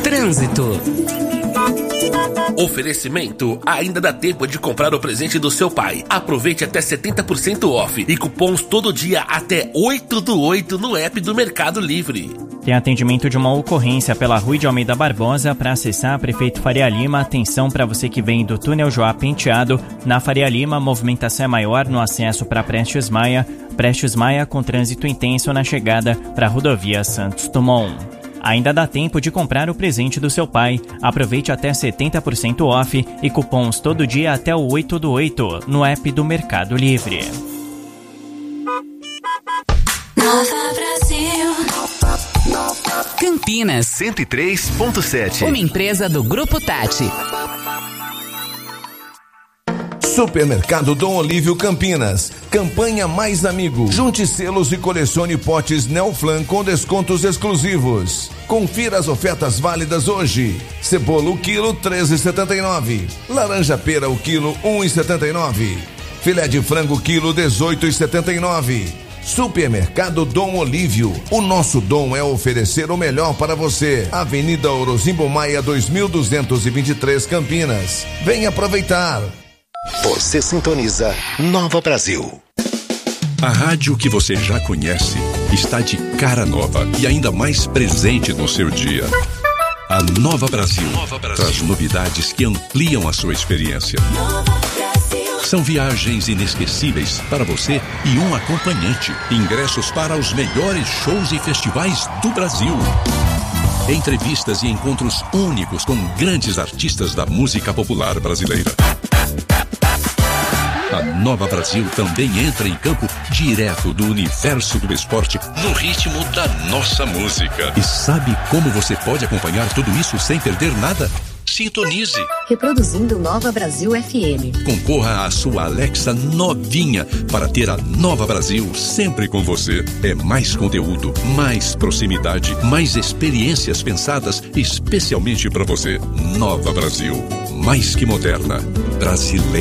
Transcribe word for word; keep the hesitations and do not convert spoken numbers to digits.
Trânsito. Oferecimento: ainda dá tempo de comprar o presente do seu pai. Aproveite até setenta por cento off e cupons todo dia até oito do oito no app do Mercado Livre. Tem atendimento de uma ocorrência pela Rua de Almeida Barbosa. Para acessar, Prefeito Faria Lima. Atenção para você que vem do túnel Joá Penteado. Na Faria Lima, a movimentação é maior no acesso para Prestes Maia. Prestes Maia com trânsito intenso na chegada para a rodovia Santos Dumont. Ainda dá tempo de comprar o presente do seu pai. Aproveite até setenta por cento off e cupons todo dia até o oito do oito no app do Mercado Livre. Nova Brasil. Campinas cento e três ponto sete. Uma empresa do Grupo Tati. Supermercado Dom Olívio Campinas. Campanha Mais Amigo. Junte selos e colecione potes Neoflan com descontos exclusivos. Confira as ofertas válidas hoje. Cebola o quilo treze reais e setenta e nove centavos. Laranja pera o quilo um real e setenta e nove centavos. Filé de frango quilo dezoito reais e setenta e nove centavos. Supermercado Dom Olívio. O nosso dom é oferecer o melhor para você. Avenida Orozimbo Maia dois mil duzentos e vinte e três Campinas. Venha aproveitar. Você sintoniza Nova Brasil. A rádio que você já conhece está de cara nova e ainda mais presente no seu dia. A Nova Brasil, Nova Brasil traz novidades que ampliam a sua experiência. São viagens inesquecíveis para você e um acompanhante. Ingressos para os melhores shows e festivais do Brasil. Entrevistas e encontros únicos com grandes artistas da música popular brasileira. A Nova Brasil também entra em campo direto do universo do esporte no ritmo da nossa música. E sabe como você pode acompanhar tudo isso sem perder nada? Sintonize. Reproduzindo Nova Brasil F M. Concorra à sua Alexa novinha para ter a Nova Brasil sempre com você. É mais conteúdo, mais proximidade, mais experiências pensadas especialmente para você. Nova Brasil, mais que moderna, brasileira.